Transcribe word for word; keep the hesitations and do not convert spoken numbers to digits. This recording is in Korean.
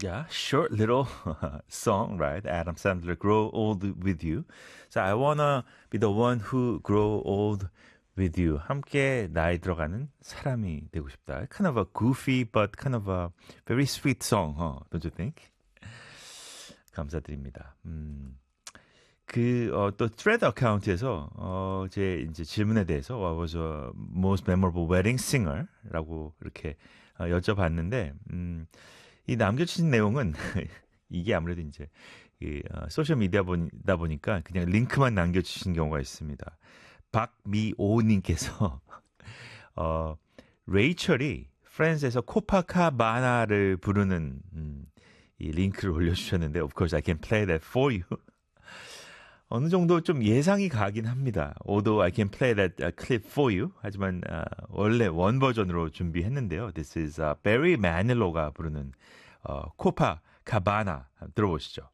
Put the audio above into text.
Yeah, short little song, right? Adam Sandler, Grow Old With You. So I wanna be the one who grow old with you. 함께 나이 들어가는 사람이 되고 싶다. Kind of a goofy but kind of a very sweet song, huh? Don't you think? 감사드립니다. 음. 그, 어, 또, thread 어카운트에서, 어, 제, 이제 질문에 대해서, what was a most memorable wedding singer? 라고 이렇게 어, 여쭤봤는데, 음, 이 남겨주신 내용은, 이게 아무래도 이제, 이, 어, 소셜미디어 보다 보니까 그냥 링크만 남겨주신 경우가 있습니다. 박미오님께서, 어, 레이첼이 프렌즈에서 코파카바나를 부르는, 음, 이 링크를 올려주셨는데, of course I can play that for you. 어느 정도 좀 예상이 가긴 합니다. Although I can play that uh, clip for you. 하지만 uh, 원래 원 버전으로 준비했는데요. This is uh, Barry Manilow가 부르는 uh, 코파 카바나 들어보시죠.